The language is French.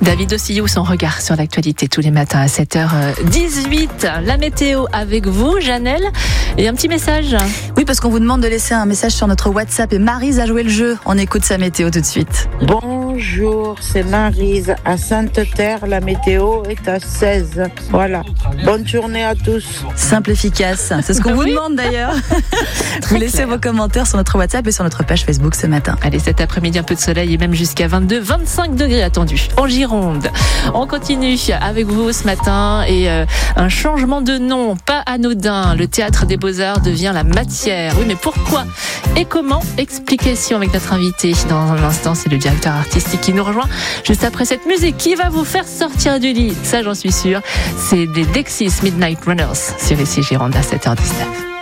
David Ossillou, son regard sur l'actualité tous les matins à 7h18. La météo avec vous, Janelle. Et un petit message. Oui, parce qu'on vous demande de laisser un message sur notre WhatsApp et Maryse a joué le jeu. On écoute sa météo tout de suite. Bonjour, c'est Maryse. À Sainte-Terre, la météo est à 16. Voilà. Bonne journée à tous. Simple, efficace. C'est ce qu'on vous demande d'ailleurs. Vous laissez vos commentaires sur notre WhatsApp et sur notre page Facebook ce matin. Allez, cet après-midi, un peu de soleil et même jusqu'à 25 degrés attendus en Gironde. On continue avec vous ce matin et un changement de nom, pas anodin. Le Théâtre des Beaux-Arts devient la Matière. Oui, mais pourquoi et comment? Explication avec notre invité. Dans un instant, c'est le directeur artistique qui nous rejoint juste après cette musique qui va vous faire sortir du lit. Ça, j'en suis sûre. C'est des Dexys Midnight Runners sur ici Gironde à 7h19.